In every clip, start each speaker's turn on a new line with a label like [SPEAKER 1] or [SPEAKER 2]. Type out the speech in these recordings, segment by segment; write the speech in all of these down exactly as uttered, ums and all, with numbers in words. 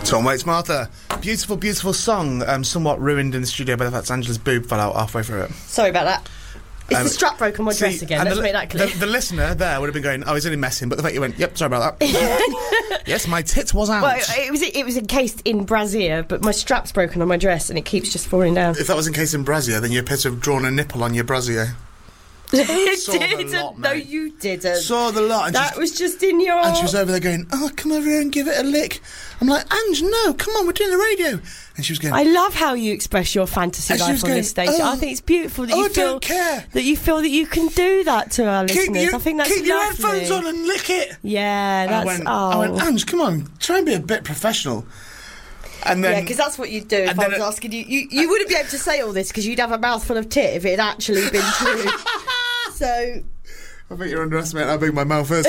[SPEAKER 1] Tom Waits, Martha. Beautiful, beautiful song. Um, somewhat ruined in the studio by the fact Angela's boob fell out halfway through it.
[SPEAKER 2] Sorry about that. It's
[SPEAKER 1] Um,
[SPEAKER 2] the strap broke on my
[SPEAKER 1] See,
[SPEAKER 2] dress again.
[SPEAKER 1] and
[SPEAKER 2] Let's
[SPEAKER 1] the,
[SPEAKER 2] make that clear.
[SPEAKER 1] The, the listener there would have been going, "Oh, he's only messing," but the fact you went, "Yep, sorry about that." Yes, my tit was out.
[SPEAKER 2] Well, it was it was encased in brassiere, but my strap's broken on my dress and it keeps just falling down.
[SPEAKER 1] If that was encased in brassiere, then you appear to have drawn a nipple on your brassiere.
[SPEAKER 2] It
[SPEAKER 1] Saw the
[SPEAKER 2] didn't.
[SPEAKER 1] lot,
[SPEAKER 2] No,
[SPEAKER 1] mate.
[SPEAKER 2] you didn't.
[SPEAKER 1] Saw the lot. And
[SPEAKER 2] that
[SPEAKER 1] she's-
[SPEAKER 2] was just in your.
[SPEAKER 1] And she was over there going, "Oh, come over here and give it a lick." I'm like, "Ange, no, come on, we're doing the radio." And she was going,
[SPEAKER 2] I love how you express your fantasy
[SPEAKER 1] And she
[SPEAKER 2] life
[SPEAKER 1] was
[SPEAKER 2] on
[SPEAKER 1] going,
[SPEAKER 2] this stage.
[SPEAKER 1] "Oh,
[SPEAKER 2] I think it's beautiful that
[SPEAKER 1] oh,
[SPEAKER 2] you
[SPEAKER 1] I
[SPEAKER 2] feel
[SPEAKER 1] don't care.
[SPEAKER 2] that you feel that you can do that to our
[SPEAKER 1] Keep,
[SPEAKER 2] listeners.
[SPEAKER 1] you,
[SPEAKER 2] I think that's
[SPEAKER 1] keep your
[SPEAKER 2] lovely.
[SPEAKER 1] headphones on and lick it.
[SPEAKER 2] Yeah, that's
[SPEAKER 1] I went,
[SPEAKER 2] oh.
[SPEAKER 1] I went, Ange, come on, try and be a bit professional. And then,
[SPEAKER 2] Yeah, because that's what you'd do if
[SPEAKER 1] and
[SPEAKER 2] I
[SPEAKER 1] then
[SPEAKER 2] was
[SPEAKER 1] it-
[SPEAKER 2] asking you. You, you wouldn't be able to say all this because you'd have a mouthful of tit if it had actually been true. So,
[SPEAKER 1] I think you're underestimating how big my mouth is.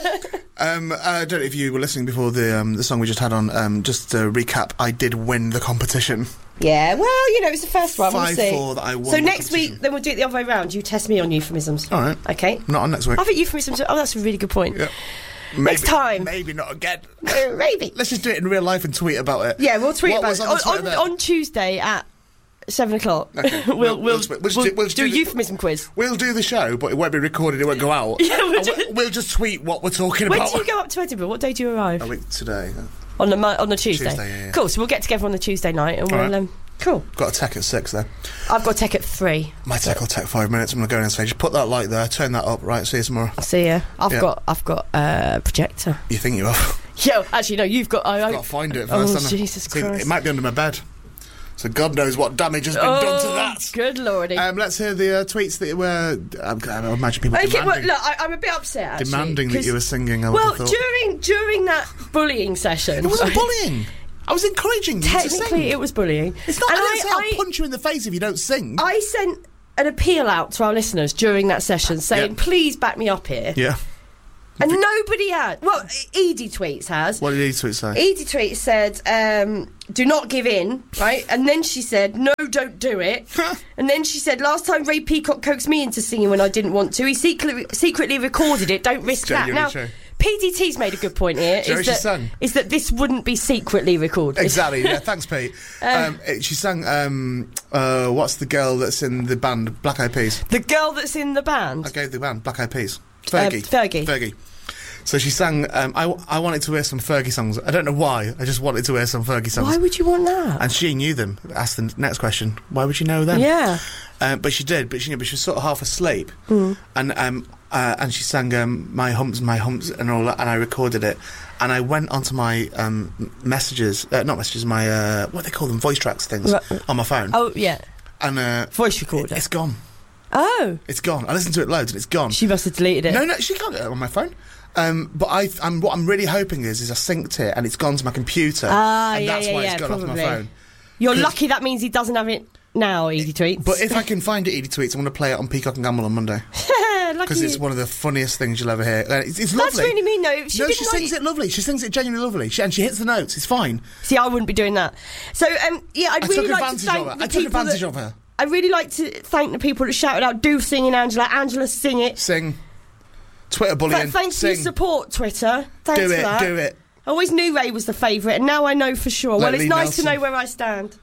[SPEAKER 1] um, I don't know if you were listening before the um, the song we just had on. Um, just to recap, I did win the competition.
[SPEAKER 2] yeah, well, you know, it's the first one. We'll
[SPEAKER 1] five
[SPEAKER 2] see.
[SPEAKER 1] four that I won
[SPEAKER 2] So
[SPEAKER 1] the
[SPEAKER 2] next
[SPEAKER 1] competition.
[SPEAKER 2] week, then we'll do it the other way round. You test me on euphemisms.
[SPEAKER 1] All right.
[SPEAKER 2] Okay.
[SPEAKER 1] Not on next week.
[SPEAKER 2] I think euphemisms. Oh, that's a really good point.
[SPEAKER 1] Yeah.
[SPEAKER 2] Next
[SPEAKER 1] Maybe-
[SPEAKER 2] time.
[SPEAKER 1] Maybe not again.
[SPEAKER 2] Uh, maybe.
[SPEAKER 1] Let's just do it in real life and tweet about it.
[SPEAKER 2] Yeah, we'll tweet
[SPEAKER 1] What
[SPEAKER 2] about
[SPEAKER 1] was
[SPEAKER 2] it
[SPEAKER 1] on the
[SPEAKER 2] on,
[SPEAKER 1] Twitter
[SPEAKER 2] on,
[SPEAKER 1] there?
[SPEAKER 2] on Tuesday at seven o'clock.
[SPEAKER 1] Okay.
[SPEAKER 2] we'll,
[SPEAKER 1] We'll-
[SPEAKER 2] we'll,
[SPEAKER 1] we'll just- we'll just
[SPEAKER 2] we'll
[SPEAKER 1] do- we'll just
[SPEAKER 2] do a
[SPEAKER 1] do the-
[SPEAKER 2] euphemism quiz.
[SPEAKER 1] We'll do the show, but it won't be recorded. It won't go out.
[SPEAKER 2] Yeah, we'll
[SPEAKER 1] And
[SPEAKER 2] do-
[SPEAKER 1] we'll, we'll just tweet what we're talking
[SPEAKER 2] When
[SPEAKER 1] about.
[SPEAKER 2] do you go up to Edinburgh? What day do you arrive?
[SPEAKER 1] A week today.
[SPEAKER 2] On the mo- on the Tuesday.
[SPEAKER 1] Tuesday, yeah, yeah.
[SPEAKER 2] Cool. So we'll get together on the Tuesday night and
[SPEAKER 1] All
[SPEAKER 2] we'll.
[SPEAKER 1] right.
[SPEAKER 2] Um, cool.
[SPEAKER 1] Got a tech at six then.
[SPEAKER 2] I've got tech at three.
[SPEAKER 1] My tech will take five minutes. I'm gonna go on stage. Put that light there. Turn that up. Right. See you tomorrow.
[SPEAKER 2] See ya. I've
[SPEAKER 1] Yeah.
[SPEAKER 2] got I've got a uh, projector.
[SPEAKER 1] You think you have?
[SPEAKER 2] Yo, actually no, you've got. I, I,
[SPEAKER 1] Got to find it
[SPEAKER 2] Oh,
[SPEAKER 1] first. haven't I?
[SPEAKER 2] Jesus
[SPEAKER 1] See,
[SPEAKER 2] Christ.
[SPEAKER 1] It might be under my bed. So God knows what damage has been
[SPEAKER 2] oh,
[SPEAKER 1] done to that.
[SPEAKER 2] Good lordy.
[SPEAKER 1] Um, let's hear the uh, tweets that were. Um, I imagine people
[SPEAKER 2] okay,
[SPEAKER 1] demanding,
[SPEAKER 2] well, look, I, I'm a bit upset. Actually,
[SPEAKER 1] demanding that
[SPEAKER 2] 'cause-
[SPEAKER 1] you were singing. I would
[SPEAKER 2] Well,
[SPEAKER 1] have thought.
[SPEAKER 2] during during that bullying session,
[SPEAKER 1] It wasn't bullying. I was encouraging you to sing.
[SPEAKER 2] Technically, it was bullying.
[SPEAKER 1] It's not.
[SPEAKER 2] And
[SPEAKER 1] I didn't say I'll
[SPEAKER 2] I,
[SPEAKER 1] punch you in the face if you don't sing.
[SPEAKER 2] I sent an appeal out to our listeners during that session saying,
[SPEAKER 1] Yeah.
[SPEAKER 2] please back me up here.
[SPEAKER 1] yeah.
[SPEAKER 2] And nobody had. Well, Edie Tweets has.
[SPEAKER 1] What did he tweet say?
[SPEAKER 2] Edie Tweets said, um, do not give in, right? And then she said, no, don't do it. And then she said, last time Ray Peacock coaxed me into singing when I didn't want to. He secretly, secretly recorded it. Don't risk that.
[SPEAKER 1] Genuinely
[SPEAKER 2] Now,
[SPEAKER 1] true.
[SPEAKER 2] P D T's made a good point here.
[SPEAKER 1] Do you know
[SPEAKER 2] Is
[SPEAKER 1] what she
[SPEAKER 2] that,
[SPEAKER 1] sang?
[SPEAKER 2] is that this wouldn't be secretly recorded.
[SPEAKER 1] Exactly. Yeah. Thanks, Pete. Um, it- she sang. Um, uh, what's the girl that's in the band Black Eyed Peas?
[SPEAKER 2] The girl that's in the band.
[SPEAKER 1] I gave the band Black Eyed Peas.
[SPEAKER 2] Uh,
[SPEAKER 1] Fergie.
[SPEAKER 2] Fergie.
[SPEAKER 1] Fergie. So she sang. Um, I, I wanted to hear some Fergie songs. I don't know why. I just wanted to hear some Fergie songs.
[SPEAKER 2] Why would you want that?
[SPEAKER 1] And she knew them. Asked the next question. Why would you know them?
[SPEAKER 2] Yeah.
[SPEAKER 1] Um, but she did. But she, but she was sort of half asleep.
[SPEAKER 2] Mm.
[SPEAKER 1] And um, uh, and she sang um, "My Humps, My Humps" and all that. And I recorded it. And I went onto my um, m- messages, uh, not messages, my uh, what do they call them, voice tracks things
[SPEAKER 2] Right.
[SPEAKER 1] on my phone.
[SPEAKER 2] Oh, yeah.
[SPEAKER 1] And uh,
[SPEAKER 2] Voice recorder.
[SPEAKER 1] it's gone.
[SPEAKER 2] Oh.
[SPEAKER 1] It's gone. I listened to it loads and it's gone.
[SPEAKER 2] She must have deleted it.
[SPEAKER 1] No, no, she can't get it on my phone. Um, but I, I'm, what I'm really hoping is, is I synced it and it's gone to my computer.
[SPEAKER 2] Ah,
[SPEAKER 1] and
[SPEAKER 2] yeah,
[SPEAKER 1] that's
[SPEAKER 2] yeah,
[SPEAKER 1] why
[SPEAKER 2] yeah,
[SPEAKER 1] it's gone off
[SPEAKER 2] probably.
[SPEAKER 1] my phone.
[SPEAKER 2] You're
[SPEAKER 1] 'Cause-
[SPEAKER 2] lucky that means he doesn't have it now, Edie Tweets.
[SPEAKER 1] But if I can find it, Edie Tweets, I'm going to play it on Peacock and Gamble on Monday.
[SPEAKER 2] Lucky
[SPEAKER 1] Because it's
[SPEAKER 2] you.
[SPEAKER 1] one of the funniest things you'll ever hear. Uh, It's, it's lovely.
[SPEAKER 2] That's really mean, though. She
[SPEAKER 1] no,
[SPEAKER 2] didn't
[SPEAKER 1] she
[SPEAKER 2] like-
[SPEAKER 1] sings it lovely. She sings it genuinely lovely. She, and she hits the notes. It's fine.
[SPEAKER 2] See, I wouldn't be doing that. So, um, yeah, I'd
[SPEAKER 1] I
[SPEAKER 2] really
[SPEAKER 1] took
[SPEAKER 2] like to
[SPEAKER 1] advantage
[SPEAKER 2] thank
[SPEAKER 1] of her.
[SPEAKER 2] the
[SPEAKER 1] I took
[SPEAKER 2] people
[SPEAKER 1] advantage
[SPEAKER 2] that,
[SPEAKER 1] of her.
[SPEAKER 2] I'd really like to thank the people that shouted out, do sing in Angela. Angela, sing it.
[SPEAKER 1] Sing. Twitter bullying.
[SPEAKER 2] Th- thanks for
[SPEAKER 1] Sing.
[SPEAKER 2] your support, Twitter. Thanks
[SPEAKER 1] Do
[SPEAKER 2] for
[SPEAKER 1] it.
[SPEAKER 2] that.
[SPEAKER 1] Do it.
[SPEAKER 2] I always knew Ray was the favourite, and now I know for sure.
[SPEAKER 1] Like
[SPEAKER 2] well, it's
[SPEAKER 1] Lee
[SPEAKER 2] nice
[SPEAKER 1] Nelson.
[SPEAKER 2] to know where I stand.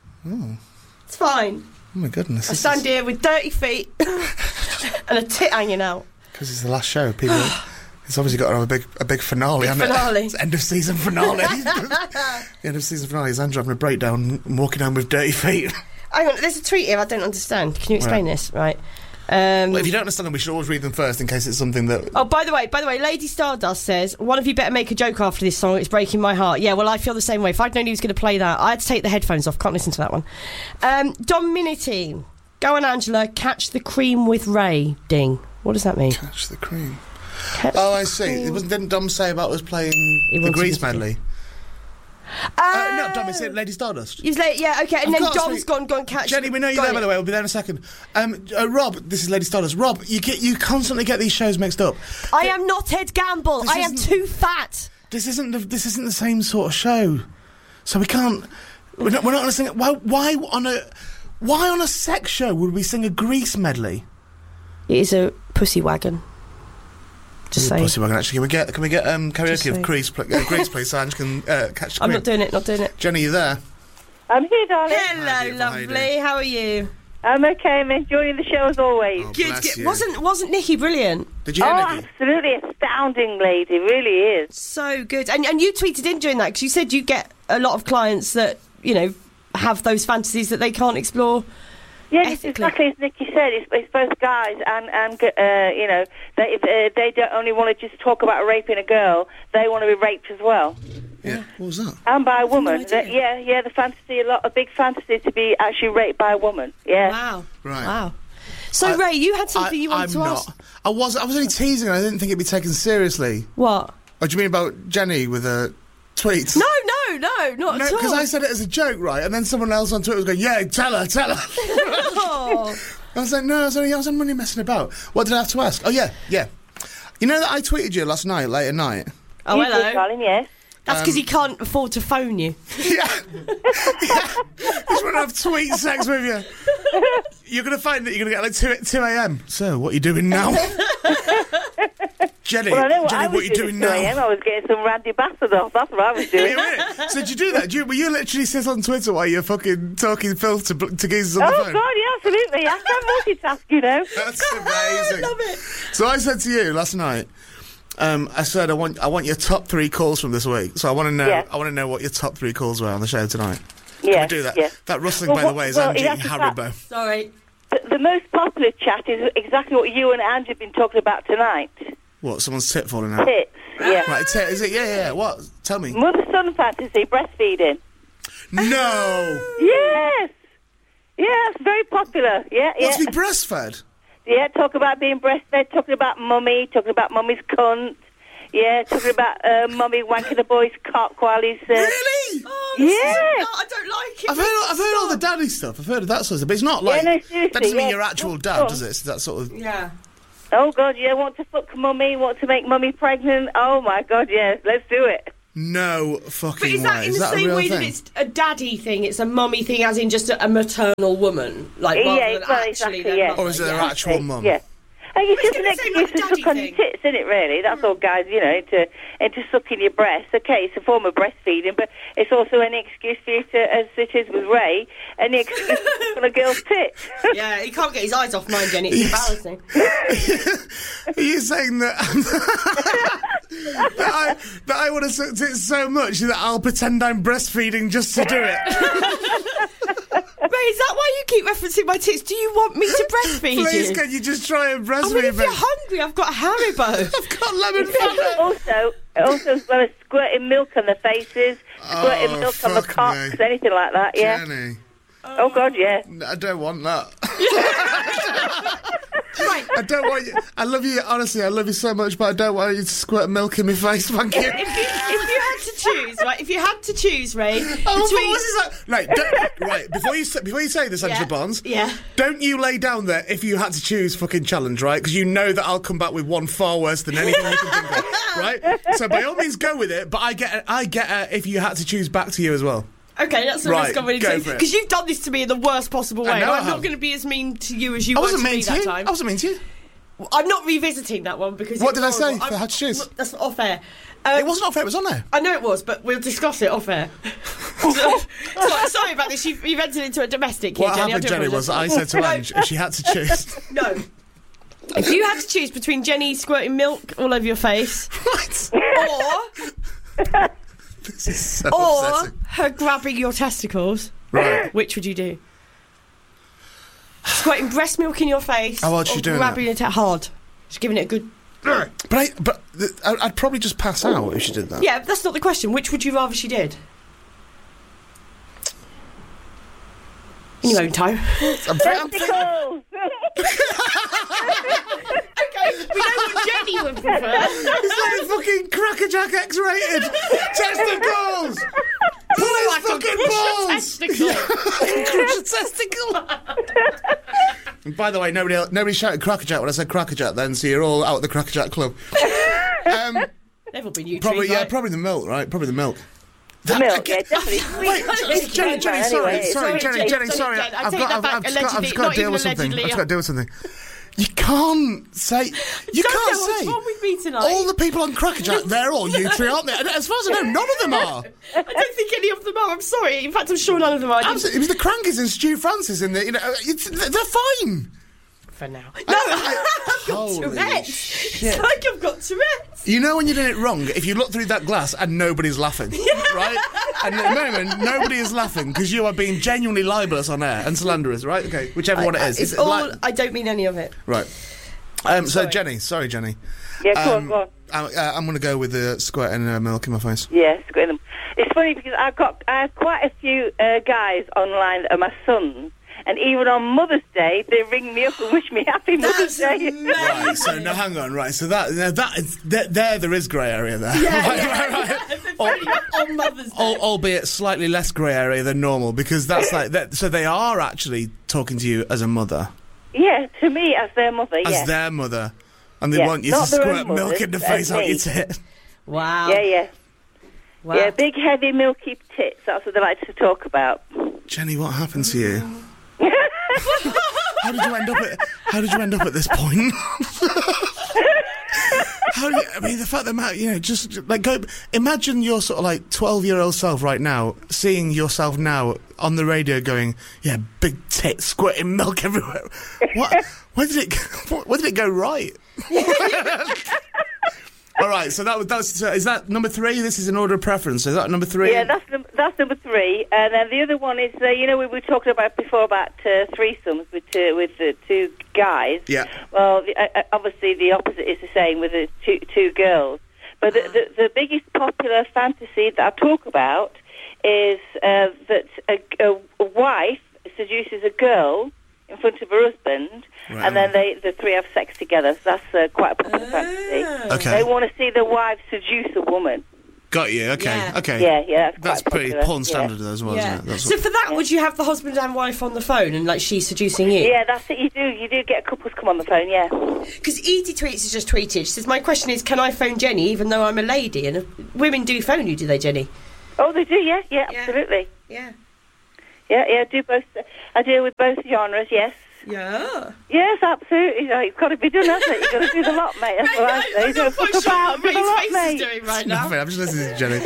[SPEAKER 2] It's fine.
[SPEAKER 1] Oh my goodness.
[SPEAKER 2] I stand here with dirty feet and a tit hanging out.
[SPEAKER 1] Because it's the last show. People. It's obviously got to have a big, a big finale,
[SPEAKER 2] Big
[SPEAKER 1] hasn't
[SPEAKER 2] finale.
[SPEAKER 1] it? It's end of season finale. the end of season finale is Andrew having a breakdown, and walking home with dirty feet.
[SPEAKER 2] Hang on, there's a tweet here I don't understand. Can you explain
[SPEAKER 1] Right.
[SPEAKER 2] this? Right. Um,
[SPEAKER 1] Well, if you don't understand them, we should always read them first in case it's something that.
[SPEAKER 2] Oh, by the way, by the way, Lady Stardust says, one of you better make a joke after this song, it's breaking my heart. Yeah, well, I feel the same way. If I'd known he was going to play that, I had to take the headphones off, can't listen to that one. Um, Dominity, go on, Angela, catch the cream with Ray. Ding. What does that mean?
[SPEAKER 1] Catch the cream.
[SPEAKER 2] Catch
[SPEAKER 1] Oh,
[SPEAKER 2] the
[SPEAKER 1] I see.
[SPEAKER 2] cream.
[SPEAKER 1] It wasn't, didn't Dom say about us playing
[SPEAKER 2] He
[SPEAKER 1] the
[SPEAKER 2] wanted
[SPEAKER 1] Grease
[SPEAKER 2] us to.
[SPEAKER 1] medley?
[SPEAKER 2] Uh,
[SPEAKER 1] Uh, no, Dom, it's Lady Stardust.
[SPEAKER 2] He was like, yeah, okay, and
[SPEAKER 1] Of
[SPEAKER 2] then
[SPEAKER 1] course,
[SPEAKER 2] Dom's
[SPEAKER 1] we-
[SPEAKER 2] gone, gone catch.
[SPEAKER 1] Jenny, we know you're
[SPEAKER 2] got
[SPEAKER 1] there,
[SPEAKER 2] it.
[SPEAKER 1] by the way. We'll be there in a second. Um, uh, Rob, this is Lady Stardust. Rob, you get you constantly get these shows mixed up.
[SPEAKER 2] I am not Ed Gamble.
[SPEAKER 1] This
[SPEAKER 2] I am
[SPEAKER 1] isn't-
[SPEAKER 2] too fat.
[SPEAKER 1] This isn't the, this isn't the same sort of show, so we can't. We're not. We're not going to sing it. Why? Why on a? Why on a sex show would we sing a Grease medley?
[SPEAKER 2] It is a pussy wagon. Just
[SPEAKER 1] Ooh,
[SPEAKER 2] saying.
[SPEAKER 1] Pussy wagon. Actually, can we get can we get um,
[SPEAKER 2] Just
[SPEAKER 1] karaoke
[SPEAKER 2] saying.
[SPEAKER 1] of Grease? Play, uh, Grease, please, so Ange can uh, catch the
[SPEAKER 2] I'm
[SPEAKER 1] queen.
[SPEAKER 2] not doing it, not doing it.
[SPEAKER 1] Jenny, you there?
[SPEAKER 3] I'm here, darling.
[SPEAKER 2] Hello,
[SPEAKER 1] Hi, beautiful, how you
[SPEAKER 2] lovely.
[SPEAKER 1] doing?
[SPEAKER 2] How are you?
[SPEAKER 3] I'm okay. I'm enjoying the show as always.
[SPEAKER 1] Oh,
[SPEAKER 2] Good,
[SPEAKER 1] bless
[SPEAKER 2] good.
[SPEAKER 1] you.
[SPEAKER 2] Wasn't wasn't Nikki brilliant?
[SPEAKER 1] Did you hear
[SPEAKER 3] Oh,
[SPEAKER 1] Nikki?
[SPEAKER 3] absolutely astounding lady. Really is.
[SPEAKER 2] So good. And and you tweeted in during that because you said you get a lot of clients that, you know, have those fantasies that they can't explore.
[SPEAKER 3] Yeah, it's
[SPEAKER 2] Ethically.
[SPEAKER 3] exactly as Nikki said. It's, it's both guys and and uh, you know they uh, they don't only want to just talk about raping a girl. They want to be raped as well,
[SPEAKER 1] Yeah. What was that?
[SPEAKER 3] and by a woman.
[SPEAKER 2] idea.
[SPEAKER 3] That- yeah, yeah. The fantasy, a lot, a big fantasy to be actually raped by a woman. Yeah.
[SPEAKER 2] Wow.
[SPEAKER 1] Right.
[SPEAKER 2] Wow. So,
[SPEAKER 1] I-
[SPEAKER 2] Ray, you had
[SPEAKER 1] I,
[SPEAKER 2] something you wanted
[SPEAKER 1] I'm
[SPEAKER 2] to
[SPEAKER 1] not.
[SPEAKER 2] ask.
[SPEAKER 1] I was. I was only teasing. I didn't think it'd be taken seriously.
[SPEAKER 2] What?
[SPEAKER 1] Oh, do you mean about Jenny with her tweets?
[SPEAKER 2] No, no, no, not
[SPEAKER 1] No,
[SPEAKER 2] at all.
[SPEAKER 1] because I said it as a joke, right? And then someone else on Twitter was going, "Yeah, tell her, tell her."
[SPEAKER 2] Oh.
[SPEAKER 1] I was like, "No, I was only, I was only messing about." What did I have to ask? Oh yeah, yeah. You know that I tweeted you last night, late at night.
[SPEAKER 2] Oh,
[SPEAKER 3] You did,
[SPEAKER 2] hello.
[SPEAKER 3] darling. Yes.
[SPEAKER 2] That's because he can't afford to phone you.
[SPEAKER 1] Yeah. yeah. Just want to have tweet sex with you. You're going to find that you're going to get like two, two a.m. So, what are you doing now? Jenny,
[SPEAKER 3] Well, I know what
[SPEAKER 1] Jenny,
[SPEAKER 3] I
[SPEAKER 1] what
[SPEAKER 3] was
[SPEAKER 1] are you doing
[SPEAKER 3] at two a m.
[SPEAKER 1] now?
[SPEAKER 3] I was getting some Randy Bastard off. That's what I was
[SPEAKER 1] Were
[SPEAKER 3] doing.
[SPEAKER 1] you in it? So did you do that? Did you, were you literally sit on Twitter while you're fucking talking filth to, to geezers on
[SPEAKER 3] Oh,
[SPEAKER 1] the phone?
[SPEAKER 3] God, yeah, absolutely. I can multitask, you know.
[SPEAKER 1] That's amazing.
[SPEAKER 2] Love it.
[SPEAKER 1] So I said to you last night, um, I said I want I want your top three calls from this week. So I want to know
[SPEAKER 3] Yeah.
[SPEAKER 1] I want to know what your top three calls were on the show tonight.
[SPEAKER 3] Yeah,
[SPEAKER 1] Can we do that?
[SPEAKER 3] yeah.
[SPEAKER 1] That rustling,
[SPEAKER 3] Well,
[SPEAKER 1] by the
[SPEAKER 3] what-
[SPEAKER 1] way, is
[SPEAKER 3] well,
[SPEAKER 1] Angie
[SPEAKER 3] it has to start-
[SPEAKER 1] Haribo.
[SPEAKER 2] Sorry.
[SPEAKER 3] The, the most popular chat is exactly what you and Ange have been talking about tonight.
[SPEAKER 1] What? Someone's tit falling out?
[SPEAKER 3] Tits. Yeah.
[SPEAKER 1] Right, tit, is it? Yeah, yeah, yeah. What? Tell me.
[SPEAKER 3] Mother-son fantasy, breastfeeding.
[SPEAKER 1] No.
[SPEAKER 3] Yes. Yeah, it's very popular. Yeah, yeah.
[SPEAKER 1] What's to be breastfed?
[SPEAKER 3] Yeah, talk about being breastfed, talking about mummy, talking about mummy's cunt. Yeah, talking about uh, mummy wanking the boy's cock while he's... Uh,
[SPEAKER 1] Really?
[SPEAKER 2] Oh, this
[SPEAKER 3] Yeah.
[SPEAKER 2] is- no, I don't like it.
[SPEAKER 1] I've heard, I've heard all the daddy stuff. I've heard of that sort of stuff, but it's not like
[SPEAKER 3] no, seriously,
[SPEAKER 1] that doesn't mean
[SPEAKER 3] yeah.
[SPEAKER 1] your actual
[SPEAKER 3] Of
[SPEAKER 1] dad,
[SPEAKER 3] course.
[SPEAKER 1] does it? It's that sort of.
[SPEAKER 2] Yeah.
[SPEAKER 3] Oh, God, yeah, want to fuck mummy, want to make mummy pregnant. Oh, my God, yeah, let's do it.
[SPEAKER 1] No fucking
[SPEAKER 2] But is that
[SPEAKER 1] way.
[SPEAKER 2] in
[SPEAKER 1] Is
[SPEAKER 2] the
[SPEAKER 1] that a
[SPEAKER 2] same
[SPEAKER 1] real
[SPEAKER 2] way
[SPEAKER 1] thing?
[SPEAKER 2] that it's a daddy thing? It's a mummy thing, as in just a, a maternal woman, like rather
[SPEAKER 3] Yeah,
[SPEAKER 2] than
[SPEAKER 3] well,
[SPEAKER 2] actually
[SPEAKER 3] exactly,
[SPEAKER 2] their
[SPEAKER 3] yeah.
[SPEAKER 2] mother,
[SPEAKER 1] Or is it
[SPEAKER 2] yeah.
[SPEAKER 1] their actual mum?
[SPEAKER 3] Yeah. And it's
[SPEAKER 2] Well,
[SPEAKER 3] just an
[SPEAKER 2] it's gonna seem
[SPEAKER 3] excuse
[SPEAKER 2] like
[SPEAKER 3] to
[SPEAKER 2] a
[SPEAKER 3] suck on
[SPEAKER 2] daddy
[SPEAKER 3] your
[SPEAKER 2] thing.
[SPEAKER 3] tits, isn't it, really? That's all guys, you know, into, into sucking your breast. Okay, it's a form of breastfeeding, but it's also an excuse for you to, as it is with Ray, an excuse to suck on a girl's tits.
[SPEAKER 2] Yeah, he can't get his eyes off mine, Jenny. It's embarrassing.
[SPEAKER 1] Are you saying that, that, I, that I want to suck tits so much that I'll pretend I'm breastfeeding just to do it?
[SPEAKER 2] Ray, is that why you keep referencing my tits? Do you want me to breastfeed
[SPEAKER 1] Please,
[SPEAKER 2] you?
[SPEAKER 1] can you just try and
[SPEAKER 2] I mean,
[SPEAKER 1] breastfeed
[SPEAKER 2] if
[SPEAKER 1] me?
[SPEAKER 2] you're hungry, I've got Haribo.
[SPEAKER 1] I've got lemon fat.
[SPEAKER 3] also, also as well as squirting milk on the faces, squirting
[SPEAKER 1] Oh,
[SPEAKER 3] milk on the
[SPEAKER 1] fuck
[SPEAKER 3] cocks,
[SPEAKER 1] me.
[SPEAKER 3] anything like that, yeah.
[SPEAKER 1] Jenny,
[SPEAKER 3] Oh, God, yeah.
[SPEAKER 1] I don't want that.
[SPEAKER 2] Right.
[SPEAKER 1] I don't want you. I love you, honestly, I love you so much, but I don't want you to squirt milk in my face, thank you.
[SPEAKER 2] If you, if you had to choose, right? If you had to choose, Ray,
[SPEAKER 1] Oh, but
[SPEAKER 2] between
[SPEAKER 1] what's this like? Right, don't, right. Before you say, before you say this, Angela
[SPEAKER 2] Yeah,
[SPEAKER 1] Bonds,
[SPEAKER 2] yeah.
[SPEAKER 1] don't you lay down there if you had to choose fucking challenge, right? Because you know that I'll come back with one far worse than anything you can think of, right? So by all means, go with it. But I get, a, I get a, if you had to choose back to you as well.
[SPEAKER 2] Okay, that's the
[SPEAKER 1] Right,
[SPEAKER 2] risk I'm willing
[SPEAKER 1] go
[SPEAKER 2] to
[SPEAKER 1] for it.
[SPEAKER 2] because you've done this to me in the worst possible way.
[SPEAKER 1] I know
[SPEAKER 2] and
[SPEAKER 1] I
[SPEAKER 2] I'm not
[SPEAKER 1] have.
[SPEAKER 2] going to be as mean to you as you
[SPEAKER 1] I
[SPEAKER 2] were
[SPEAKER 1] wasn't
[SPEAKER 2] to me
[SPEAKER 1] mean to
[SPEAKER 2] that
[SPEAKER 1] you.
[SPEAKER 2] time.
[SPEAKER 1] I wasn't mean to you.
[SPEAKER 2] I'm not revisiting that one because
[SPEAKER 1] What
[SPEAKER 2] it
[SPEAKER 1] did I
[SPEAKER 2] was
[SPEAKER 1] say
[SPEAKER 2] horrible.
[SPEAKER 1] if I had to choose?
[SPEAKER 2] I'm- That's not fair. Um,
[SPEAKER 1] It wasn't off air. It was on there.
[SPEAKER 2] I know it was, but we'll discuss it off air. so, so- sorry about this. You've, you've entered into a domestic here,
[SPEAKER 1] What
[SPEAKER 2] Jenny.
[SPEAKER 1] happened,
[SPEAKER 2] I do
[SPEAKER 1] Jenny, was I
[SPEAKER 2] apologise.
[SPEAKER 1] said to Ange if she had to choose.
[SPEAKER 2] No. If you had to choose between Jenny squirting milk all over your face,
[SPEAKER 1] What?
[SPEAKER 2] or
[SPEAKER 1] This is so
[SPEAKER 2] or
[SPEAKER 1] upsetting.
[SPEAKER 2] her grabbing your testicles,
[SPEAKER 1] Right.
[SPEAKER 2] which would you do? Squirting breast milk in your face,
[SPEAKER 1] How hard is
[SPEAKER 2] or
[SPEAKER 1] she doing
[SPEAKER 2] grabbing it at hard? Just giving it a good.
[SPEAKER 1] But I, but th- I- I'd probably just pass out if she did that.
[SPEAKER 2] Yeah, that's not the question. Which would you rather she did? In your own time.
[SPEAKER 1] I'm, very- I'm thinking-
[SPEAKER 3] Testicles!
[SPEAKER 2] Okay, we know what Jenny would prefer.
[SPEAKER 1] It's like fucking Crackerjack X-rated testicles. Pull his
[SPEAKER 2] Like a
[SPEAKER 1] fucking
[SPEAKER 2] crush
[SPEAKER 1] balls.
[SPEAKER 2] testicle.
[SPEAKER 1] Crush a testicle. And by the way, nobody else, nobody shouted Crackerjack when I said Crackerjack then, so you're all out at the Crackerjack club. Um,
[SPEAKER 2] Never been you.
[SPEAKER 1] probably,
[SPEAKER 2] trees,
[SPEAKER 1] yeah,
[SPEAKER 2] right?
[SPEAKER 1] probably the milk, right? Probably the milk.
[SPEAKER 3] The milk, yeah, definitely.
[SPEAKER 1] Wait,
[SPEAKER 3] Sweet.
[SPEAKER 1] Jenny, Jenny, sorry,
[SPEAKER 3] Anyway.
[SPEAKER 1] sorry,
[SPEAKER 2] Sorry,
[SPEAKER 1] Jenny,
[SPEAKER 2] Jenny,
[SPEAKER 1] Jenny,
[SPEAKER 2] sorry,
[SPEAKER 1] sorry.
[SPEAKER 2] Jen. I
[SPEAKER 1] I've
[SPEAKER 2] take
[SPEAKER 1] got,
[SPEAKER 2] that
[SPEAKER 1] I've,
[SPEAKER 2] back.
[SPEAKER 1] I've just got, I've just
[SPEAKER 2] Allegedly,
[SPEAKER 1] got
[SPEAKER 2] not
[SPEAKER 1] to deal
[SPEAKER 2] even
[SPEAKER 1] with something.
[SPEAKER 2] allegedly.
[SPEAKER 1] I've just got to deal with something. You can't say. You
[SPEAKER 2] Don't
[SPEAKER 1] can't
[SPEAKER 2] know
[SPEAKER 1] say.
[SPEAKER 2] what's wrong with me tonight.
[SPEAKER 1] All the people on Crackerjack, they're all U three, aren't they? And as far as I know, none of them are.
[SPEAKER 2] I don't think any of them are. I'm sorry. In fact, I'm sure none of them are.
[SPEAKER 1] Absolutely. It was the Crankies and Stu Francis in the. You know, it's, they're fine.
[SPEAKER 2] For now. No, I've got
[SPEAKER 1] Holy
[SPEAKER 2] Tourette's.
[SPEAKER 1] shit.
[SPEAKER 2] It's like I've got Tourette's.
[SPEAKER 1] You know when you're doing it wrong, if you look through that glass and nobody's laughing, right? And at the moment, nobody is laughing because you are being genuinely libelous on air and slanderous, right? Okay, whichever
[SPEAKER 2] I,
[SPEAKER 1] one it is.
[SPEAKER 2] It's
[SPEAKER 1] Is it
[SPEAKER 2] all.
[SPEAKER 1] like-
[SPEAKER 2] I don't mean any of it.
[SPEAKER 1] Right. Um, so,
[SPEAKER 2] Sorry.
[SPEAKER 1] Jenny, sorry, Jenny.
[SPEAKER 3] Yeah, go
[SPEAKER 1] Um,
[SPEAKER 3] on, go on.
[SPEAKER 1] I, uh, I'm going to go with the squirting uh, milk in my face.
[SPEAKER 3] Yes, go them. It's funny because I've got I have quite a few uh, guys online that are my sons, and even on Mother's Day they ring me up and wish me happy Mother's
[SPEAKER 2] That's
[SPEAKER 3] Day.
[SPEAKER 2] amazing.
[SPEAKER 1] Right, so now hang on, right, so that now that is, there, there there is grey area there.
[SPEAKER 2] Yeah,
[SPEAKER 1] right,
[SPEAKER 2] yeah,
[SPEAKER 1] right, right.
[SPEAKER 2] yeah. Very on Mother's Day.
[SPEAKER 1] Al- albeit slightly less grey area than normal, because that's like that. So they are actually talking to you as a mother,
[SPEAKER 3] Yeah, to me as their mother.
[SPEAKER 1] as
[SPEAKER 3] Yeah,
[SPEAKER 1] their mother, and they
[SPEAKER 3] Yeah,
[SPEAKER 1] want you
[SPEAKER 3] not
[SPEAKER 1] to
[SPEAKER 3] their
[SPEAKER 1] squirt
[SPEAKER 3] own
[SPEAKER 1] milk
[SPEAKER 3] mothers,
[SPEAKER 1] in the
[SPEAKER 3] as
[SPEAKER 1] face out
[SPEAKER 3] me.
[SPEAKER 1] your tit.
[SPEAKER 2] Wow.
[SPEAKER 3] yeah, yeah,
[SPEAKER 2] Wow.
[SPEAKER 3] yeah. Big, heavy, milky tits. That's what they like to talk about.
[SPEAKER 1] Jenny, what happened to you? How did you end up at? How did you end up at this point? How do you, I mean, the fact that Matt, you know, just like go. Imagine your sort of like twelve-year-old self right now, seeing yourself now on the radio, going, "Yeah, big tit, squirting milk everywhere." What? Where did it? Where did it go right? All right, so that was that's so is that number three? This is in order of preference. Is that number three?
[SPEAKER 3] Yeah, that's num- that's number three. And then the other one is, uh, you know, we were talking about before about uh, threesomes with two, with the two guys.
[SPEAKER 1] Yeah.
[SPEAKER 3] Well, the, uh, obviously the opposite is the same with the two two girls. But the, the, the biggest popular fantasy that I talk about is uh, that a, a, a wife seduces a girl in front of her husband,
[SPEAKER 1] Right.
[SPEAKER 3] and then they the three have sex together. So that's uh, quite a popular fantasy.
[SPEAKER 1] Okay.
[SPEAKER 3] They want to see the wife seduce a woman.
[SPEAKER 1] Got you. Okay.
[SPEAKER 2] Yeah.
[SPEAKER 1] Okay.
[SPEAKER 3] Yeah, yeah, that's,
[SPEAKER 1] That's
[SPEAKER 3] quite
[SPEAKER 1] pretty
[SPEAKER 3] popular.
[SPEAKER 1] porn
[SPEAKER 3] yeah.
[SPEAKER 1] standard as well,
[SPEAKER 2] Yeah.
[SPEAKER 1] isn't it? That's
[SPEAKER 2] So
[SPEAKER 1] what-
[SPEAKER 2] for that, would you have the husband and wife on the phone and like she's seducing you?
[SPEAKER 3] Yeah, that's it. You do. You do get couples come on the phone. Yeah.
[SPEAKER 2] Because Edie Tweets has just tweeted. She says, "My question is, can I phone Jenny even though I'm a lady?" And uh, women do phone you, do they, Jenny?
[SPEAKER 3] Oh, they do. Yeah, yeah,
[SPEAKER 2] Yeah.
[SPEAKER 3] absolutely.
[SPEAKER 2] Yeah.
[SPEAKER 3] Yeah, yeah. I do both. I deal with both genres. Yes.
[SPEAKER 2] Yeah.
[SPEAKER 3] Yes, absolutely. You know, it's got to be done, hasn't it? You've got to do the lot, mate. That's what I say. Don't fuck about. Do the lot, mate.
[SPEAKER 2] doing right
[SPEAKER 1] No,
[SPEAKER 2] now.
[SPEAKER 1] wait, I'm just listening to Jenny.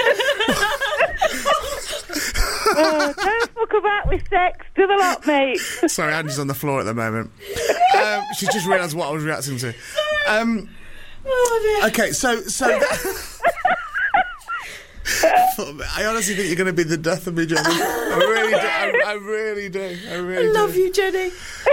[SPEAKER 3] Uh, don't fuck about with sex. Do the lot, mate.
[SPEAKER 1] Sorry, Andy's on the floor at the moment. Um, she's just realised what I was reacting to. Um,
[SPEAKER 2] Oh, dear.
[SPEAKER 1] okay, so so. I honestly think you're going to be the death of me, Jenny. I really do. I, I really do. I really
[SPEAKER 2] I love
[SPEAKER 1] do.
[SPEAKER 2] you, Jenny.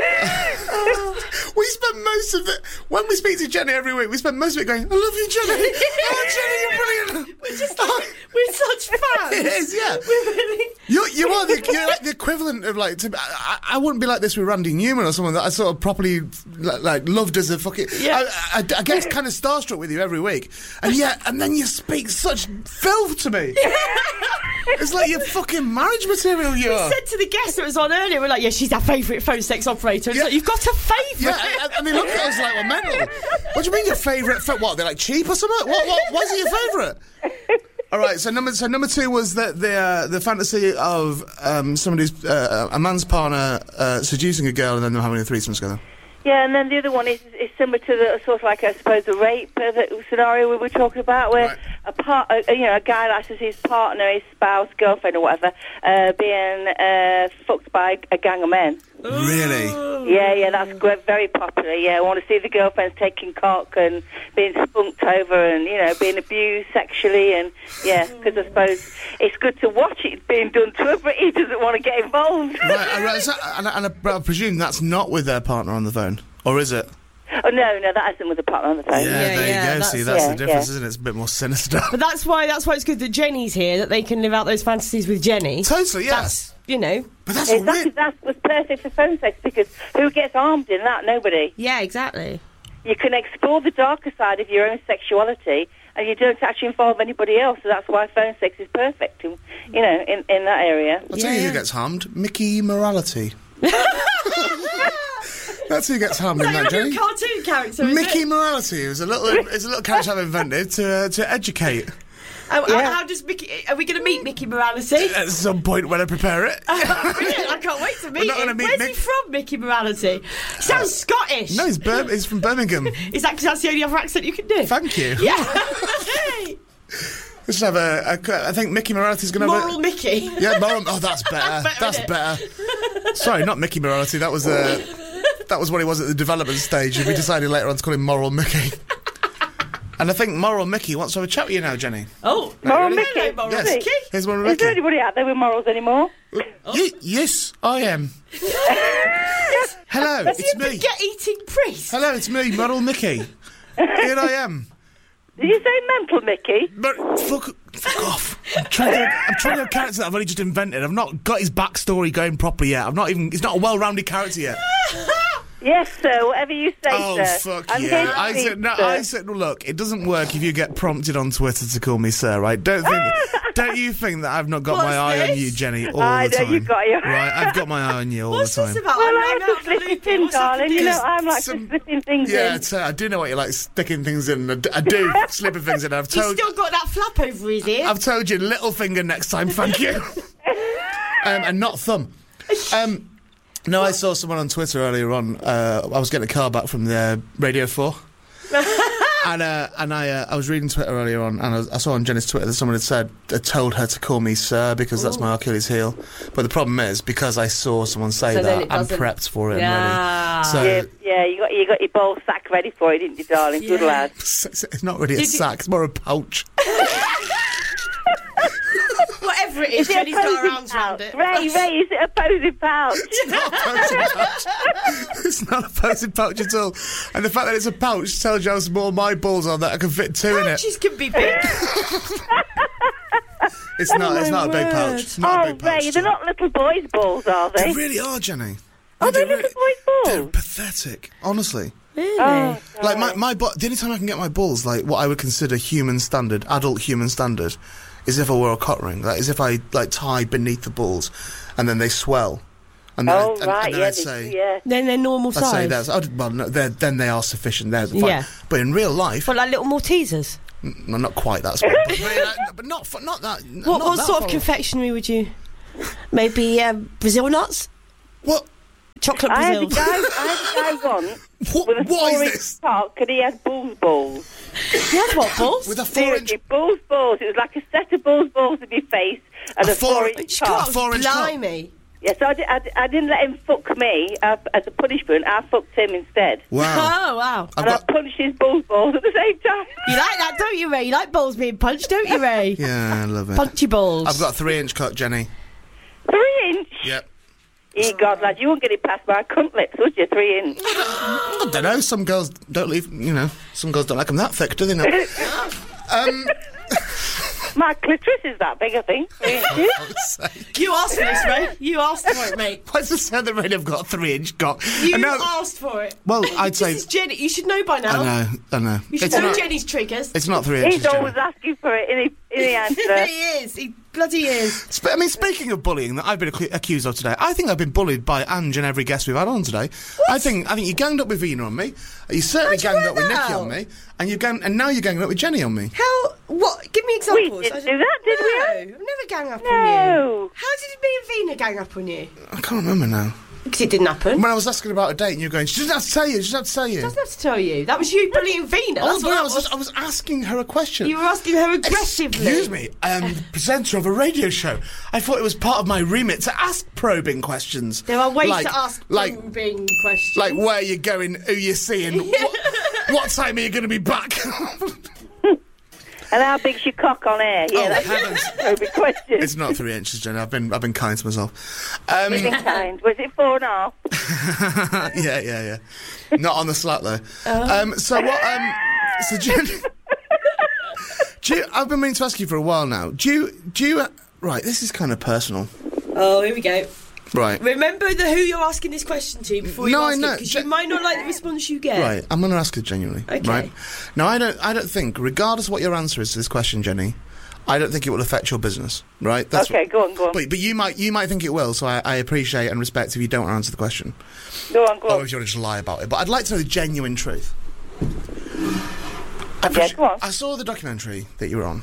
[SPEAKER 1] We spend most of it when we speak to Jenny every week. We spend most of it going, "I love you, Jenny. Oh, Jenny, you're brilliant."
[SPEAKER 2] We're just like, we're such fans.
[SPEAKER 1] It is, yeah.
[SPEAKER 2] We're really...
[SPEAKER 1] You you are the, you're like the equivalent of like to, I, I wouldn't be like this with Randy Newman or someone that I sort of properly like, like loved as a fucking
[SPEAKER 2] Yeah.
[SPEAKER 1] I, I, I get kind of starstruck with you every week, and yet and then you speak such filth to me. It's like your fucking marriage material. You are.
[SPEAKER 2] said to the guest that was on earlier, we're like, yeah, she's our favourite phone sex operator. And
[SPEAKER 1] Yeah.
[SPEAKER 2] it's like, you've got a favourite.
[SPEAKER 1] Yeah, and, and they look at us like we're mental. What do you mean your favourite? Fi- what, they're like cheap or something? What? What? Why is it your favourite? All right, so number so number two was the the uh, the fantasy of um, somebody's uh, a man's partner uh, seducing a girl and then them having a threesome together.
[SPEAKER 3] Yeah, and then the other one is, is similar to the sort of like I suppose the rape uh, the scenario we were talking about, where
[SPEAKER 1] Right.
[SPEAKER 3] a part, uh, you know, a guy likes to see his partner, his spouse, girlfriend, or whatever, uh, being uh, fucked by a gang of men.
[SPEAKER 1] Really?
[SPEAKER 3] Yeah, yeah, that's gr- very popular. Yeah, I want to see the girlfriends taking cock and being spunked over and, you know, being abused sexually. And, yeah, because I suppose it's good to watch it being done to her, but he doesn't want to get involved.
[SPEAKER 1] Right, I, right, so, and, I- and I, I presume that's not with their partner on the phone, or is it?
[SPEAKER 3] Oh, no, no, that isn't with the partner on the phone.
[SPEAKER 1] Yeah,
[SPEAKER 2] Yeah,
[SPEAKER 1] there
[SPEAKER 2] yeah,
[SPEAKER 1] you go.
[SPEAKER 2] that's-
[SPEAKER 1] See, that's
[SPEAKER 3] yeah,
[SPEAKER 1] the difference,
[SPEAKER 3] yeah.
[SPEAKER 1] isn't it? It's a bit more sinister.
[SPEAKER 2] But that's why that's why it's good that Jenny's here, that they can live out those fantasies with Jenny.
[SPEAKER 1] Totally, yeah.
[SPEAKER 2] That's, you know.
[SPEAKER 1] But that's a
[SPEAKER 3] Exactly,
[SPEAKER 1] weird.
[SPEAKER 3] that was perfect for phone sex, because who gets armed in that? Nobody.
[SPEAKER 2] Yeah, exactly.
[SPEAKER 3] You can explore the darker side of your own sexuality, and you don't actually involve anybody else. So that's why phone sex is perfect, you know, in, in that area.
[SPEAKER 1] I'll tell you
[SPEAKER 2] Yeah.
[SPEAKER 1] who gets harmed: Mickey Morality. That's who gets harmed in
[SPEAKER 2] Is that
[SPEAKER 1] that,
[SPEAKER 2] your
[SPEAKER 1] Jenny.
[SPEAKER 2] cartoon character, is
[SPEAKER 1] Mickey
[SPEAKER 2] it?
[SPEAKER 1] Morality is a little is a little character I've invented to uh, to educate.
[SPEAKER 2] How,
[SPEAKER 3] Yeah.
[SPEAKER 2] how does Mickey? Are we going to meet Mickey Morality?
[SPEAKER 1] At some point when I prepare it.
[SPEAKER 2] Brilliant! I can't wait to meet
[SPEAKER 1] not gonna
[SPEAKER 2] him.
[SPEAKER 1] meet
[SPEAKER 2] Where's
[SPEAKER 1] Mick-
[SPEAKER 2] he from, Mickey Morality? He sounds Scottish.
[SPEAKER 1] No, he's, Bir- he's from Birmingham.
[SPEAKER 2] Is that because that's the only other accent you can do?
[SPEAKER 1] Thank you.
[SPEAKER 2] Yeah.
[SPEAKER 1] Let's have a, a. I think Mickey Morality's going to have a.
[SPEAKER 2] Moral Mickey.
[SPEAKER 1] Yeah, moral. Oh, that's better.
[SPEAKER 2] Better,
[SPEAKER 1] That's
[SPEAKER 2] innit?
[SPEAKER 1] better. Sorry, not Mickey Morality. That was uh, that was what he was at the development stage, and we decided later on to call him Moral Mickey. And I think Moral Mickey wants to have a chat with you now, Jenny.
[SPEAKER 2] Oh,
[SPEAKER 3] Moral
[SPEAKER 2] hello,
[SPEAKER 3] Mickey.
[SPEAKER 2] Moral
[SPEAKER 1] Yes.
[SPEAKER 2] Mickey.
[SPEAKER 1] Here's Moral
[SPEAKER 3] Is
[SPEAKER 1] Mickey.
[SPEAKER 3] there anybody out there with morals anymore?
[SPEAKER 1] Ye- yes, I am. Hello,
[SPEAKER 2] Is he
[SPEAKER 1] it's
[SPEAKER 2] a
[SPEAKER 1] me.
[SPEAKER 2] baguette-eating priest?
[SPEAKER 1] Hello, it's me, Moral Mickey. Here I am.
[SPEAKER 3] Did you say mental, Mickey?
[SPEAKER 1] But fuck, fuck off. I'm trying, to, I'm trying to have a character that I've only just invented. I've not got his backstory going properly yet. I've not even. He's not a well-rounded character yet.
[SPEAKER 3] Yes, sir. Whatever you say,
[SPEAKER 1] Oh,
[SPEAKER 3] sir.
[SPEAKER 1] fuck
[SPEAKER 3] I'm
[SPEAKER 1] yeah.
[SPEAKER 3] here to
[SPEAKER 1] I
[SPEAKER 3] speak,
[SPEAKER 1] said, no,
[SPEAKER 3] sir.
[SPEAKER 1] I said, no, look, it doesn't work if you get prompted on Twitter to call me sir, right? Don't think, don't you think that I've not got my
[SPEAKER 2] What's
[SPEAKER 1] eye on
[SPEAKER 2] this?
[SPEAKER 1] you, Jenny, all
[SPEAKER 3] I
[SPEAKER 1] the
[SPEAKER 3] know
[SPEAKER 1] time.
[SPEAKER 3] you've got your-
[SPEAKER 1] Right, I've got my eye on you all
[SPEAKER 2] What's
[SPEAKER 1] the time.
[SPEAKER 2] this about?
[SPEAKER 3] Well,
[SPEAKER 2] I'm,
[SPEAKER 3] I
[SPEAKER 2] I'm
[SPEAKER 3] have
[SPEAKER 2] out
[SPEAKER 3] to
[SPEAKER 2] of the
[SPEAKER 3] slip
[SPEAKER 2] loop.
[SPEAKER 3] it in,
[SPEAKER 2] What's happened
[SPEAKER 3] darling. You
[SPEAKER 2] here?
[SPEAKER 3] know, I'm like
[SPEAKER 1] Some-
[SPEAKER 3] slipping things
[SPEAKER 1] Yeah,
[SPEAKER 3] in.
[SPEAKER 1] t- I do know what you like, sticking things in. I d- I do, slipping things in. I've
[SPEAKER 2] He's
[SPEAKER 1] told,
[SPEAKER 2] still got that flap over his ear.
[SPEAKER 1] I've told you, little finger next time, thank you. um, and not thumb. Um, no, I saw someone on Twitter earlier on. Uh, I was getting a car back from the uh, Radio four. and uh, and I uh, I was reading Twitter earlier on, and I, was, I saw on Jenny's Twitter that someone had said, had told her to call me sir because that's my Achilles heel. But the problem is, because I saw someone say
[SPEAKER 2] So then
[SPEAKER 1] that,
[SPEAKER 2] it
[SPEAKER 1] I'm
[SPEAKER 2] doesn't-
[SPEAKER 1] prepped for it
[SPEAKER 2] Yeah.
[SPEAKER 1] and ready. So
[SPEAKER 3] Yeah, yeah, you got you got your ball sack ready for it, didn't you, darling? Good
[SPEAKER 2] Yeah.
[SPEAKER 3] lad.
[SPEAKER 1] it's, it's not really a
[SPEAKER 2] Did you-
[SPEAKER 1] sack; it's more a pouch.
[SPEAKER 2] Whatever it is,
[SPEAKER 3] Is it a
[SPEAKER 2] Jenny's got her
[SPEAKER 3] posing
[SPEAKER 2] arms around
[SPEAKER 3] pouch?
[SPEAKER 2] it.
[SPEAKER 3] Ray, Ray, is it a posing pouch?
[SPEAKER 1] It's not a posing pouch. It's not a posing pouch at all. And the fact that it's a pouch tells you how small my balls are that I can fit two in it.
[SPEAKER 2] Pouches can be big.
[SPEAKER 1] It's not. It's not a big pouch. It's not a
[SPEAKER 3] Oh,
[SPEAKER 1] big pouch.
[SPEAKER 3] Ray,
[SPEAKER 1] at
[SPEAKER 3] they're
[SPEAKER 1] all.
[SPEAKER 3] not little boys' balls, are
[SPEAKER 1] They
[SPEAKER 3] they?
[SPEAKER 1] really are, Jenny.
[SPEAKER 3] Are they
[SPEAKER 1] They're
[SPEAKER 3] little
[SPEAKER 1] really-
[SPEAKER 3] boys'
[SPEAKER 1] They're
[SPEAKER 3] balls?
[SPEAKER 1] pathetic. Honestly.
[SPEAKER 2] Really?
[SPEAKER 3] Oh,
[SPEAKER 1] Like my my bo- the only time I can get my balls like what I would consider human standard, adult human standard, is if I wore a cock ring. Like, is if I like tie beneath the balls, and then they swell. And then
[SPEAKER 3] oh
[SPEAKER 1] I, and,
[SPEAKER 3] right,
[SPEAKER 1] and then
[SPEAKER 3] yeah,
[SPEAKER 1] I'd
[SPEAKER 3] they
[SPEAKER 1] say,
[SPEAKER 3] do, yeah.
[SPEAKER 2] Then they're normal
[SPEAKER 1] I'd say
[SPEAKER 2] size.
[SPEAKER 1] that's oh, well, no, they're, then they are sufficient. They're fine.
[SPEAKER 2] Yeah.
[SPEAKER 1] But in real life,
[SPEAKER 2] But like little Maltesers.
[SPEAKER 1] n- well, not quite that small. but, but, but not f- not that.
[SPEAKER 2] What,
[SPEAKER 1] not
[SPEAKER 2] what
[SPEAKER 1] that
[SPEAKER 2] sort
[SPEAKER 1] far
[SPEAKER 2] of confectionery would you? Maybe um, Brazil nuts?
[SPEAKER 1] What?
[SPEAKER 2] Chocolate
[SPEAKER 3] I had a
[SPEAKER 2] Brazil.
[SPEAKER 3] guy, I had a guy once
[SPEAKER 1] What,
[SPEAKER 3] with a
[SPEAKER 1] what is
[SPEAKER 3] four-inch
[SPEAKER 1] this?
[SPEAKER 3] cock, and he had bull's balls.
[SPEAKER 2] You had what, balls?
[SPEAKER 1] With a four inch.
[SPEAKER 3] Seriously, bull's balls. It was like a set of bull's balls in my face and
[SPEAKER 1] A
[SPEAKER 3] a,
[SPEAKER 1] four-
[SPEAKER 3] four-inch
[SPEAKER 1] God,
[SPEAKER 3] cock.
[SPEAKER 2] God,
[SPEAKER 1] four-inch cock.
[SPEAKER 2] blimey.
[SPEAKER 3] Yeah, so I, di- I, di- I didn't let him fuck me uh, as a punishment. I fucked him instead.
[SPEAKER 1] Wow.
[SPEAKER 2] Oh, wow.
[SPEAKER 1] I've
[SPEAKER 3] And
[SPEAKER 1] got.
[SPEAKER 3] I punched his bull's balls at the same time.
[SPEAKER 2] You like that, don't you, Ray? You like balls being punched, don't you, Ray?
[SPEAKER 1] Yeah, I love it.
[SPEAKER 2] Punchy balls.
[SPEAKER 1] I've got a three inch cock, Jenny.
[SPEAKER 3] Three inch?
[SPEAKER 1] Yep.
[SPEAKER 3] Ye God, lad, you won't get it past my cunt lips, would you? Three inch.
[SPEAKER 1] I don't know. Some girls don't leave. You know, some girls don't like them that thick, do they? Not? um.
[SPEAKER 3] My clitoris is that big, I think. Three inches.
[SPEAKER 2] You asked for this, Ray. You asked for it, mate.
[SPEAKER 1] Why does it sound that really have got a three inch cock?
[SPEAKER 2] You
[SPEAKER 1] And now-
[SPEAKER 2] asked for it.
[SPEAKER 1] well, I'd say.
[SPEAKER 2] This is Jenny. You should know by now.
[SPEAKER 1] I know. I know.
[SPEAKER 2] You should
[SPEAKER 1] It's
[SPEAKER 2] know
[SPEAKER 1] not.
[SPEAKER 2] Jenny's triggers.
[SPEAKER 1] It's not three inches.
[SPEAKER 3] He's always
[SPEAKER 1] Jenny.
[SPEAKER 3] asking for it in the, in the answer.
[SPEAKER 2] he is. He bloody is.
[SPEAKER 1] Sp- I mean, speaking of bullying that I've been ac- accused of today, I think I've been bullied by Ange and every guest we've had on today. I think I think you ganged up with Vina on me. You certainly
[SPEAKER 2] How'd you
[SPEAKER 1] ganged
[SPEAKER 2] work
[SPEAKER 1] up with
[SPEAKER 2] that
[SPEAKER 1] Nikki
[SPEAKER 2] out?
[SPEAKER 1] on me, and you gang- and now you're ganging up with Jenny on me.
[SPEAKER 2] How? What? Give me
[SPEAKER 3] We
[SPEAKER 2] examples.
[SPEAKER 3] didn't
[SPEAKER 2] I
[SPEAKER 3] do
[SPEAKER 2] don't-
[SPEAKER 3] that, did
[SPEAKER 2] no,
[SPEAKER 3] we?
[SPEAKER 2] I've never gang up on
[SPEAKER 3] No.
[SPEAKER 2] you. How did me and Vina gang up on you?
[SPEAKER 1] I can't remember now.
[SPEAKER 2] Because it didn't happen.
[SPEAKER 1] When I was asking about a date, and you're going, she doesn't have to tell you. She doesn't have to tell you.
[SPEAKER 2] Doesn't have to tell you. That was you bullying Vina.
[SPEAKER 1] Oh,
[SPEAKER 2] That's
[SPEAKER 1] but
[SPEAKER 2] what
[SPEAKER 1] I
[SPEAKER 2] that
[SPEAKER 1] was,
[SPEAKER 2] was.
[SPEAKER 1] I was asking her a question.
[SPEAKER 2] You were asking her aggressively.
[SPEAKER 1] Excuse me, um, presenter of a radio show. I thought it was part of my remit to ask probing questions.
[SPEAKER 2] There are ways
[SPEAKER 1] like,
[SPEAKER 2] to ask
[SPEAKER 1] like,
[SPEAKER 2] probing questions.
[SPEAKER 1] like where you're going, who you're seeing, what, what time are you going to be back?
[SPEAKER 3] And how big's your cock on air? Yeah,
[SPEAKER 1] Oh,
[SPEAKER 3] that's
[SPEAKER 1] heavens.
[SPEAKER 3] a big question.
[SPEAKER 1] It's not three inches, Jenny. I've been, I've been kind to myself. Um,
[SPEAKER 3] You've been kind. Was it four and a half?
[SPEAKER 1] yeah, yeah, yeah. Not on the slat though. Um, so what? Um, so Jenny, do you, I've been meaning to ask you for a while now. Do you, do you? Right, this is kind of personal.
[SPEAKER 2] Oh, here we go.
[SPEAKER 1] Right.
[SPEAKER 2] Remember the who you're asking this question to before you
[SPEAKER 1] No, I
[SPEAKER 2] ask
[SPEAKER 1] know.
[SPEAKER 2] it, because
[SPEAKER 1] Je-
[SPEAKER 2] you might not like the response you get.
[SPEAKER 1] Right, I'm going to ask it genuinely.
[SPEAKER 2] Okay.
[SPEAKER 1] Right. Now, I don't, I don't think, regardless of what your answer is to this question, Jenny, I don't think it will affect your business. Right? That's
[SPEAKER 3] Okay,
[SPEAKER 1] what-
[SPEAKER 3] go on, go on.
[SPEAKER 1] But, but you might, you might think it will. So I, I appreciate and respect if you don't answer the question,
[SPEAKER 3] Go on, go
[SPEAKER 1] or
[SPEAKER 3] on.
[SPEAKER 1] if you want to just lie about it. But I'd like to know the genuine truth. I,
[SPEAKER 3] Yeah, go on.
[SPEAKER 1] I saw the documentary that you were on.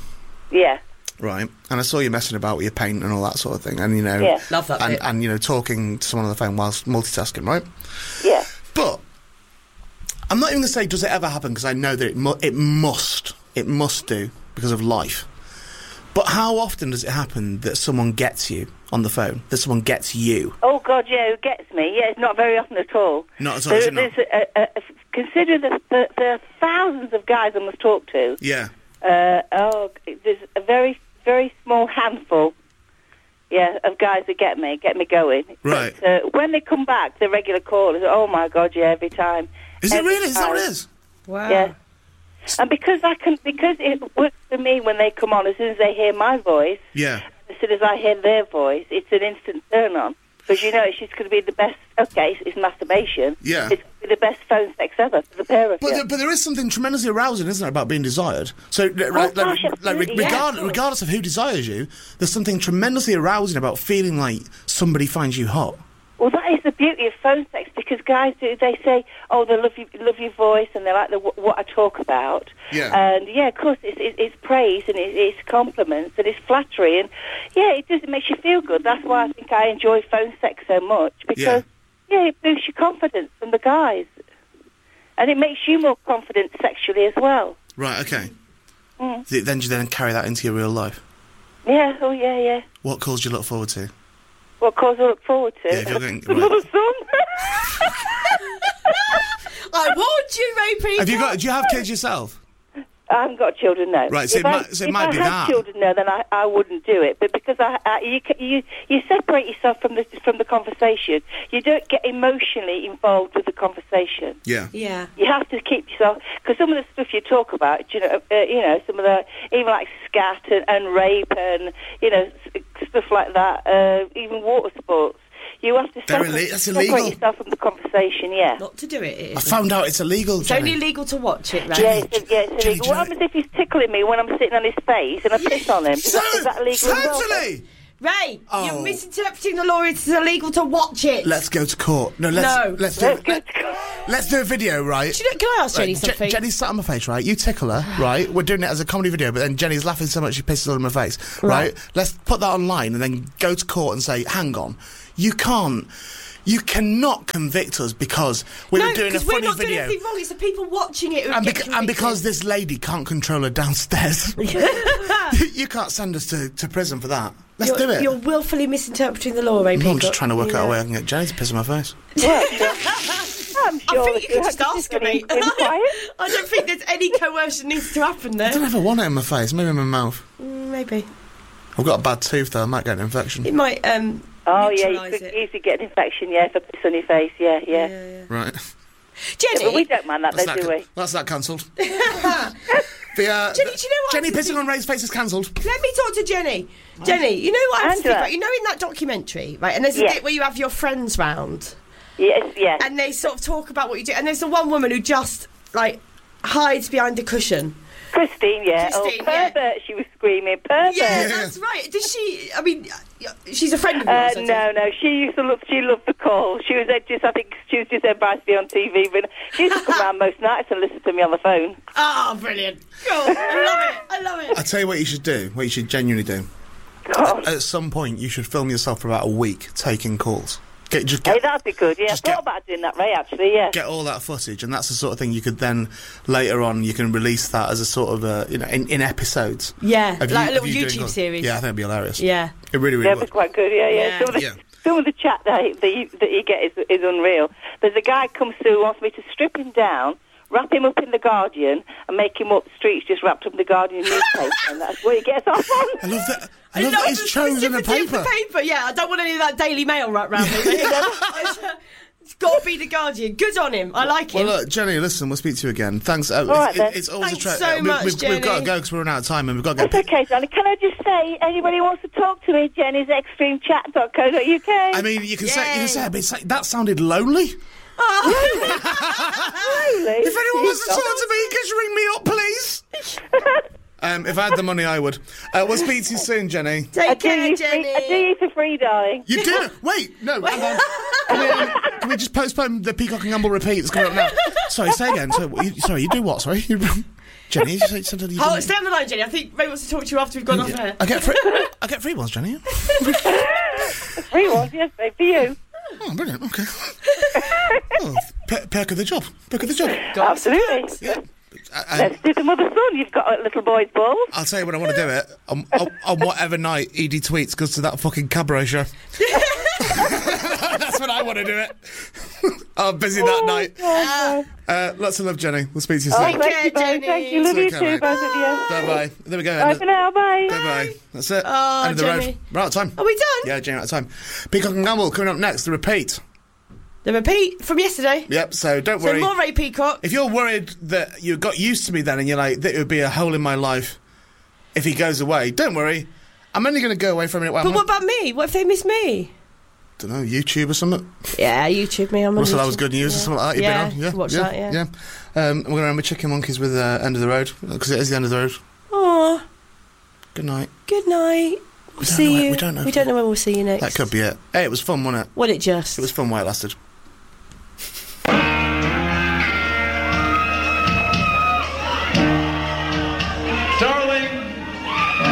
[SPEAKER 3] Yeah.
[SPEAKER 1] Right, and I saw you messing about with your paint and all that sort of thing, and you know,
[SPEAKER 3] Yeah.
[SPEAKER 2] Love that
[SPEAKER 1] and,
[SPEAKER 2] bit.
[SPEAKER 1] and you know, talking to someone on the phone whilst multitasking, right?
[SPEAKER 3] Yeah.
[SPEAKER 1] But I'm not even going to say does it ever happen because I know that it mu- it must, it must do because of life. But how often does it happen that someone gets you on the phone? That someone gets you?
[SPEAKER 3] Oh God, yeah, who gets me? Yeah, it's not very often at all.
[SPEAKER 1] Not at all.
[SPEAKER 3] There-
[SPEAKER 1] is it not?
[SPEAKER 3] there's a, a, a, consider the, the, the thousands of guys I must talk to.
[SPEAKER 1] Yeah.
[SPEAKER 3] Uh, oh, there's a very, very small handful, yeah, of guys that get me, get me going.
[SPEAKER 1] Right.
[SPEAKER 3] But, uh, when they come back, the regular callers, oh my God, yeah, every time.
[SPEAKER 1] Is it
[SPEAKER 3] Every
[SPEAKER 1] really? Is that what it
[SPEAKER 3] time.
[SPEAKER 1] is?
[SPEAKER 2] Wow.
[SPEAKER 3] Yeah. And because I can, because it works for me when they come on, as soon as they hear my voice,
[SPEAKER 1] Yeah.
[SPEAKER 3] as soon as I hear their voice, it's an instant turn on. Because you know it's just going to be the best, okay, it's, it's masturbation.
[SPEAKER 1] Yeah.
[SPEAKER 3] It's going to be the best phone sex ever for the pair of
[SPEAKER 1] But
[SPEAKER 3] you.
[SPEAKER 1] there, but there is something tremendously arousing, isn't there, about being desired? So, like, like,
[SPEAKER 3] gosh,
[SPEAKER 1] like,
[SPEAKER 3] absolutely, yeah,
[SPEAKER 1] regard,
[SPEAKER 3] of course.
[SPEAKER 1] regardless of who desires you, there's something tremendously arousing about feeling like somebody finds you hot.
[SPEAKER 3] Well, that is the beauty of phone sex, because guys do, they say, oh, they love, you, love your voice and they like the, what I talk about.
[SPEAKER 1] Yeah.
[SPEAKER 3] And, yeah, of course, it's, it's, it's praise and it's, it's compliments and it's flattery. And, yeah, it does, it makes you feel good. That's why I think I enjoy phone sex so much, because, yeah, it boosts your confidence from the guys. And it makes you more confident sexually as well.
[SPEAKER 1] Right, okay.
[SPEAKER 3] Mm.
[SPEAKER 1] Th- Then do you then carry that into your real life?
[SPEAKER 3] Yeah, oh, yeah, yeah.
[SPEAKER 1] What calls do you look forward to?
[SPEAKER 3] What cause I look forward to?
[SPEAKER 1] Yeah, if you're going-
[SPEAKER 3] Another
[SPEAKER 1] right.
[SPEAKER 3] son.
[SPEAKER 2] I warned you, Ray Peter.
[SPEAKER 1] Have you got? Do you have kids yourself?
[SPEAKER 3] I haven't got children, no.
[SPEAKER 1] Right, so
[SPEAKER 3] if
[SPEAKER 1] it
[SPEAKER 3] I,
[SPEAKER 1] might- so it
[SPEAKER 3] if
[SPEAKER 1] might
[SPEAKER 3] I
[SPEAKER 1] be
[SPEAKER 3] had
[SPEAKER 1] that.
[SPEAKER 3] children, no, then I, I wouldn't do it. But because I, I you, ca- you you separate yourself from the from the conversation, you don't get emotionally involved with the conversation.
[SPEAKER 1] Yeah.
[SPEAKER 2] Yeah.
[SPEAKER 3] You have to keep yourself, because some of the stuff you talk about, you know, uh, you know, some of the even like scat and, and rape and you know s- stuff like that, uh, even water sports. You have to
[SPEAKER 1] They're
[SPEAKER 3] separate,
[SPEAKER 1] ille- that's
[SPEAKER 3] separate
[SPEAKER 1] illegal.
[SPEAKER 3] yourself from the conversation. Yeah.
[SPEAKER 2] Not to do it. it
[SPEAKER 1] I
[SPEAKER 2] isn't.
[SPEAKER 1] found out it's illegal.
[SPEAKER 2] It's
[SPEAKER 1] Jenny.
[SPEAKER 2] only illegal to watch it, right?
[SPEAKER 3] Yeah, it's, yeah, it's
[SPEAKER 1] Jenny,
[SPEAKER 3] illegal.
[SPEAKER 1] do you
[SPEAKER 3] What
[SPEAKER 1] know-
[SPEAKER 3] happens if he's tickling me when I'm sitting on his face and I piss on him? Is that, is that illegal as well?
[SPEAKER 1] Totally.
[SPEAKER 2] Ray,
[SPEAKER 1] Oh.
[SPEAKER 2] you're misinterpreting the law. It's illegal to watch it.
[SPEAKER 1] Let's go to court. No, let's
[SPEAKER 2] No.
[SPEAKER 1] let's do
[SPEAKER 3] Let's go
[SPEAKER 1] let,
[SPEAKER 3] to court.
[SPEAKER 1] let's do a video, right?
[SPEAKER 2] Do you know, can I ask Jenny
[SPEAKER 1] Right, Je-
[SPEAKER 2] something?
[SPEAKER 1] Jenny's sat on my face, right? You tickle her, right? We're doing it as a comedy video, but then Jenny's laughing so much she pisses on my face, right?
[SPEAKER 2] Right.
[SPEAKER 1] Let's put that online and then go to court and say, hang on, you can't, you cannot convict us because we
[SPEAKER 2] no,
[SPEAKER 1] were doing a
[SPEAKER 2] because we're
[SPEAKER 1] funny
[SPEAKER 2] not doing
[SPEAKER 1] video.
[SPEAKER 2] anything wrong. It's the people watching it who
[SPEAKER 1] And,
[SPEAKER 2] get
[SPEAKER 1] beca- and
[SPEAKER 2] convicted.
[SPEAKER 1] because this lady can't control her downstairs, you, you can't send us to, to prison for that. Let's
[SPEAKER 2] you're,
[SPEAKER 1] do it.
[SPEAKER 2] You're willfully misinterpreting the law, Ray
[SPEAKER 1] No,
[SPEAKER 2] Peacock.
[SPEAKER 1] I'm just trying to work
[SPEAKER 2] Yeah.
[SPEAKER 1] out a way I can get Jenny to piss on my face.
[SPEAKER 3] Well, I'm sure
[SPEAKER 2] I think you
[SPEAKER 3] that
[SPEAKER 2] could just
[SPEAKER 3] have to
[SPEAKER 2] ask her,
[SPEAKER 3] be
[SPEAKER 2] mate.
[SPEAKER 3] been quiet.
[SPEAKER 2] I don't think there's any coercion needs to happen
[SPEAKER 1] I don't
[SPEAKER 2] there.
[SPEAKER 1] ever want it in my face, maybe in my mouth.
[SPEAKER 2] Mm, Maybe.
[SPEAKER 1] I've got a bad tooth though, I might get an infection.
[SPEAKER 2] It might um,
[SPEAKER 3] Oh, yeah, you
[SPEAKER 2] neutralise
[SPEAKER 3] could
[SPEAKER 2] it.
[SPEAKER 3] easily get an infection, yeah, if I piss on your face, yeah, yeah.
[SPEAKER 2] Yeah, yeah.
[SPEAKER 1] Right.
[SPEAKER 2] Jenny,
[SPEAKER 3] Yeah, but we don't mind that,
[SPEAKER 1] That's
[SPEAKER 3] though,
[SPEAKER 1] that,
[SPEAKER 3] do we?
[SPEAKER 1] that's that cancelled. the, uh,
[SPEAKER 2] Jenny, do you know what
[SPEAKER 1] Jenny
[SPEAKER 2] I was
[SPEAKER 1] pissing on Ray's face is cancelled.
[SPEAKER 2] let me talk to Jenny. Jenny, you know what I have to think
[SPEAKER 3] Angela.
[SPEAKER 2] about? You know in that documentary, right, and there's a
[SPEAKER 3] Yeah.
[SPEAKER 2] bit where you have your friends round,
[SPEAKER 3] Yes, yes.
[SPEAKER 2] and they sort of talk about what you do, and there's the one woman who just, like, hides behind a cushion.
[SPEAKER 3] Christine, yeah.
[SPEAKER 2] Christine,
[SPEAKER 3] oh,
[SPEAKER 2] yeah.
[SPEAKER 3] pervert, she was screaming, pervert.
[SPEAKER 2] Yeah,
[SPEAKER 1] Yeah.
[SPEAKER 2] that's right. Does she, I mean, uh, she's a friend of
[SPEAKER 3] Uh,
[SPEAKER 2] yours, I
[SPEAKER 3] no, no, she used to love, she loved the call. She was uh, just, I think, she was just advised to be on T V, but she used to come round most nights and listen to me on the phone.
[SPEAKER 2] Oh, brilliant. Cool. I love it. I love it.
[SPEAKER 1] I tell you what you should do, what you should genuinely do.
[SPEAKER 3] God.
[SPEAKER 1] At some point, you should film yourself for about a week taking calls. Get, just
[SPEAKER 3] Hey,
[SPEAKER 1] get,
[SPEAKER 3] that'd be good, yeah. I
[SPEAKER 1] just
[SPEAKER 3] thought
[SPEAKER 1] get-
[SPEAKER 3] about doing that, Ray, actually, yeah.
[SPEAKER 1] get all that footage, and that's the sort of thing you could then, later on, you can release that as a sort of, a, you know, in, in episodes.
[SPEAKER 2] Yeah,
[SPEAKER 1] Of
[SPEAKER 2] like a
[SPEAKER 1] you-
[SPEAKER 2] little
[SPEAKER 1] of you doing
[SPEAKER 2] YouTube
[SPEAKER 1] calls.
[SPEAKER 2] series.
[SPEAKER 1] Yeah, I think it'd be hilarious.
[SPEAKER 2] Yeah.
[SPEAKER 1] It really, really
[SPEAKER 3] That'd be
[SPEAKER 1] would.
[SPEAKER 3] quite good, yeah, yeah.
[SPEAKER 2] Yeah.
[SPEAKER 3] Some, of the,
[SPEAKER 1] Yeah.
[SPEAKER 3] some of the chat that, he- that, you, that you get is, is unreal. There's a guy comes through who wants me to strip him down, wrap him up in The Guardian, and make him up the streets just wrapped up in The Guardian newspaper, and that's what he gets off on.
[SPEAKER 1] I love that. I love that
[SPEAKER 2] the
[SPEAKER 1] he's chosen a
[SPEAKER 2] specificity of
[SPEAKER 1] paper.
[SPEAKER 2] the paper. Yeah, I don't want any of that Daily Mail right round me. It's got to be The Guardian. Good on him. I like
[SPEAKER 1] Well,
[SPEAKER 2] him.
[SPEAKER 1] look, Jenny, listen, we'll speak to you again. Thanks. Uh,
[SPEAKER 3] right,
[SPEAKER 1] it-
[SPEAKER 3] then.
[SPEAKER 1] it's always
[SPEAKER 2] Thanks
[SPEAKER 1] a treasure.
[SPEAKER 2] so
[SPEAKER 1] we,
[SPEAKER 2] much,
[SPEAKER 1] we've, we've got to
[SPEAKER 2] Jenny.
[SPEAKER 1] go because we're running out of time, and we've got to get.
[SPEAKER 3] That's okay, darling. Can I just say, anybody wants to talk to me, Jenny's extreme chat dot co dot uk.
[SPEAKER 1] I mean, you can say you can
[SPEAKER 2] Yay.
[SPEAKER 1] say, it, but it's like, that sounded lonely.
[SPEAKER 3] Really?
[SPEAKER 1] If anyone wants to talk to me, just ring me up, please. um, if I had the money, I would. Uh, we'll speak to you soon, Jenny.
[SPEAKER 3] I
[SPEAKER 2] Take
[SPEAKER 3] do,
[SPEAKER 2] care,
[SPEAKER 3] you free,
[SPEAKER 2] Jenny.
[SPEAKER 3] I do you for free, darling.
[SPEAKER 1] You do? Wait, no, hang on. Can we, um, can we just postpone the Peacock and Gamble repeat that's coming up now? Sorry, say again. So, you, sorry, you do what? Sorry, you, Jenny, you said something you
[SPEAKER 2] Oh,
[SPEAKER 1] didn't-
[SPEAKER 2] stay on the line, Jenny. I think Ray wants to talk to you after we've gone off air.
[SPEAKER 1] I get free. I get free ones, Jenny.
[SPEAKER 3] Free ones, yes, babe, for you.
[SPEAKER 1] Oh, brilliant. Okay. oh, per- perk of the job. Perk of the job.
[SPEAKER 3] Absolutely.
[SPEAKER 1] Yeah. I, I,
[SPEAKER 3] Let's do the mother son. You've got a little boy's balls.
[SPEAKER 1] I'll tell you when I want to do it. On, on, on whatever night Edie Tweets goes to that fucking cabaret show. That's when I want to do it. I'm busy that night. Uh, lots of love, Jenny. We'll speak to you soon.
[SPEAKER 3] Oh, thank you,
[SPEAKER 2] Jenny.
[SPEAKER 3] babe. Thank you. Love you
[SPEAKER 1] Take care,
[SPEAKER 3] too,
[SPEAKER 1] mate.
[SPEAKER 3] both of you.
[SPEAKER 1] Bye-bye. There we go.
[SPEAKER 3] Bye for now. Bye.
[SPEAKER 1] Bye-bye. That's it.
[SPEAKER 2] Oh,
[SPEAKER 1] End of the
[SPEAKER 2] Jenny.
[SPEAKER 1] road. We're out of time.
[SPEAKER 2] Are we done?
[SPEAKER 1] Yeah, Jenny, out of time. Peacock and Gamble coming up next, the repeat.
[SPEAKER 2] The repeat from yesterday.
[SPEAKER 1] Yep, so don't
[SPEAKER 2] So
[SPEAKER 1] worry.
[SPEAKER 2] more Ray Peacock.
[SPEAKER 1] If you're worried that you got used to me then and you're like, that it would be a hole in my life if he goes away, don't worry. I'm only going to go away for a minute. Well,
[SPEAKER 2] But what about me? What if they miss me?
[SPEAKER 1] I don't know, YouTube or something?
[SPEAKER 2] Yeah, YouTube me. I'm on
[SPEAKER 1] Russell
[SPEAKER 2] YouTube.
[SPEAKER 1] Hour's Good News
[SPEAKER 2] yeah.
[SPEAKER 1] or something like that you've
[SPEAKER 2] yeah,
[SPEAKER 1] been on? Yeah,
[SPEAKER 2] watch
[SPEAKER 1] yeah,
[SPEAKER 2] that, yeah.
[SPEAKER 1] yeah. Um, we're going to remember Chicken Monkeys with uh, End of the Road, because it is the end of the road.
[SPEAKER 2] Aw,
[SPEAKER 1] Good night.
[SPEAKER 2] good night. We'll
[SPEAKER 1] don't
[SPEAKER 2] see
[SPEAKER 1] know when-
[SPEAKER 2] you.
[SPEAKER 1] we don't know.
[SPEAKER 2] We don't know when we'll see you next.
[SPEAKER 1] That could be it. Hey, it was fun, wasn't it?
[SPEAKER 2] What it just?
[SPEAKER 1] It was fun while it lasted.